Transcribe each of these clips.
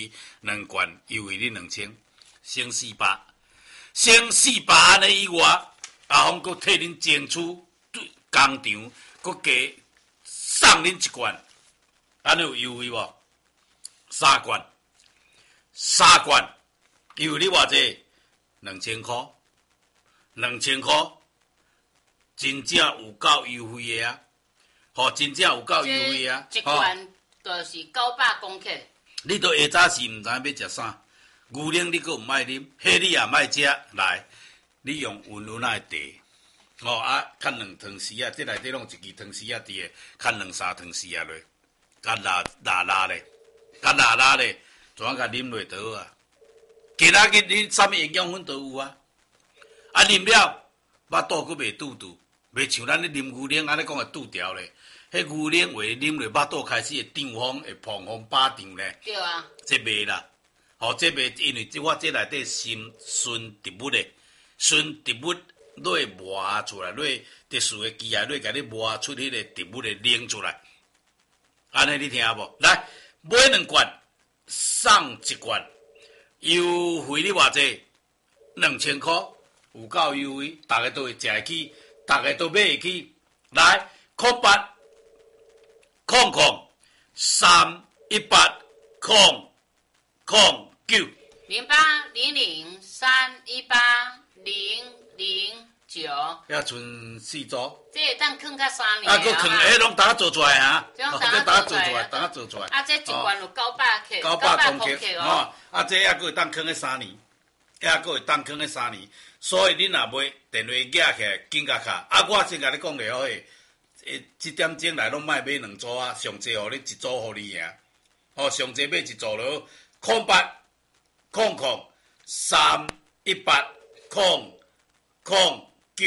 2罐优惠你2000，升48，升48安尼以外，阿峰佫替恁争取工厂佫加送恁1罐，安尼有优惠无？3罐优惠你偌济？2000块，2000块，真正有够优惠的啊！吼，真正有够优惠啊！ 一罐就是900公克。 你都下早时毋知影要食啥，牛奶你佫毋爱啉，迄你也莫食来，你用温仔的茶，啊，看2汤匙啊，这内底拢一支汤匙啊，伫个看2-3汤匙啊落，甲拉咧，怎甲啉落倒啊？其他个你啥物营养粉都有啊，啊啉了，腹肚佫袂肚，袂像咱咧啉牛奶安尼讲会肚条咧。迄牛奶话啉落腹肚开始会胀风，会膨风巴胀咧。 对啊。 这袂啦，这袂，因为我这内底纯植物的，纯植物落磨出来，落特殊的机械落甲你磨出迄个植物的凝出来。安尼你听无？来买2罐送1罐，优惠你偌济？2000块，有够优惠，大家都会食会起，大家都买会起。来，0800 318 009 0800 318 009。 遐剩4组。 这会当放较3年。 啊，佫放，迄拢打做出来哈。 这打做出来。 啊，这1罐有900克。 900公克哦。啊，这还佫会当放个3年，还佫会当放个3年。所以恁若买电话寄起来，紧甲卡。啊，我先甲你讲了诶，这点钟来拢莫买2组啊，上济互你1组互你尔。哦，上济买1组咯，0800 318 009。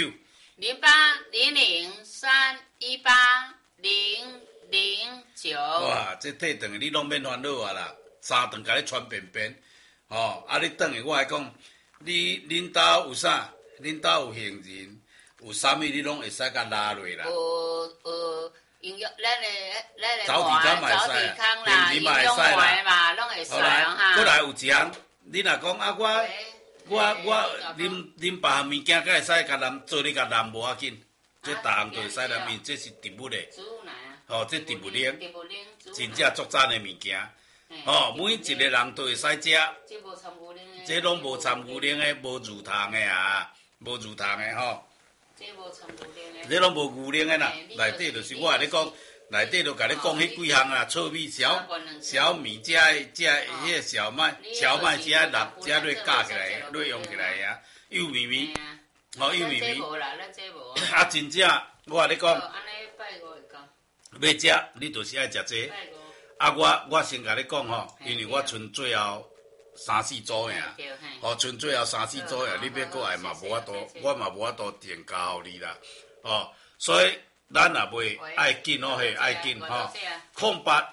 0800 318 009。 哇，这退转你拢免烦恼啊啦，3顿甲你传便便。哦，啊，你转去我来讲，恁兜有啥？恁兜有杏仁，有啥物你拢会使甲拉落啦。 有营养，咱的早底汤嘛会使啦，营养丸嘛，拢会使哈。 过来有一项，你若讲啊，我啉别项物件，才会使甲咱做你甲咱无要紧，这逐项都会使咱，因为这是植物的。哦，这植物奶，真正足赞的物件。哦，每一个人都会使食。 这无掺牛奶的。 这拢无掺牛奶的，无乳糖的啊，无乳糖的吼。 这无掺牛奶的。 这拢无牛奶的啦，内底就是我甲你讲，内底就甲你讲迄几项啊，糙米、小米这迄个小麦这落加起来，落用起来呀，幼米米，哦幼米米。 这无啦，咱这无。 啊，真正我甲你讲， 安尼拜五会讲。 要食你就是爱食这。啊，我先甲你讲吼，因为我剩最后3-4组呀，哦，剩最后3-4组呀，你要过来嘛无法度，我嘛无法度定价互你啦，哦，所以咱若买爱紧哦嘿，爱紧吼，0800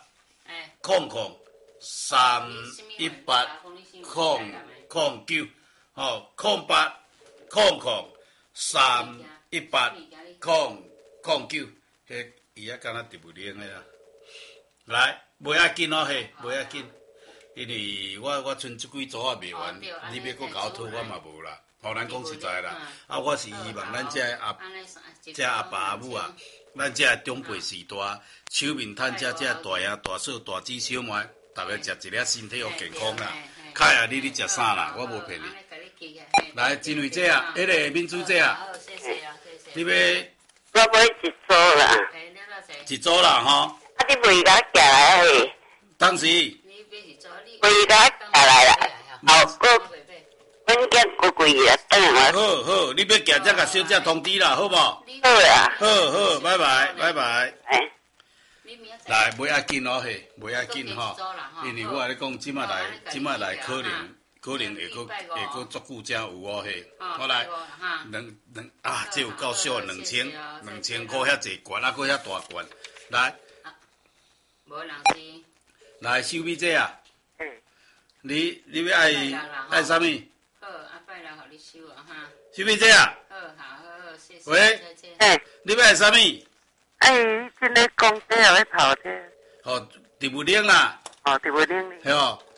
318 009，吼，0800 318 009，迄伊啊敢若植物奶的啦，来。袂要紧哦嘿，袂要紧，因为我剩即几组啊卖完，你要搁甲我讨我嘛无啦。互咱讲实在啦，啊，我是希望咱这阿爸阿母啊，咱这长辈时代，手面趁这大爷大嫂大姊小妹，逐个食一粒身体又健康啦。凯啊，你食啥啦？我无骗你。来，真为这啊，迄个免水这啊，你要？ 我买1组啦。 1组啦吼。 啊！你卖甲寄来去， 当时卖甲寄来啦，后个阮囝过贵啦，等下。 好，你要寄则甲小姐通知啦，好无？好啊。 好，拜拜。来，袂要紧哦嘿，袂要紧吼，因为我甲你讲，即摆来可能会足久才有哦嘿。好来，啊，这有够少，2000块遐济罐，啊，搁遐大罐，来。 无人是。 来收米这啊。你要爱啥物？ 好，啊，拜来互你收啊哈。 收米这啊。 好，谢谢。 喂。你要爱啥物？ 真咧讲这要跑这。 哦，植物奶啦。 哦，植物奶。 系哦。